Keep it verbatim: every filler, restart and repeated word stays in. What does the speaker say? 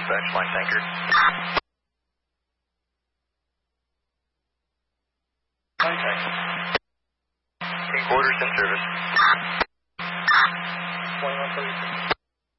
dispatch, line tanker. Line tanker. King quarters in service. twenty-one thirty-six.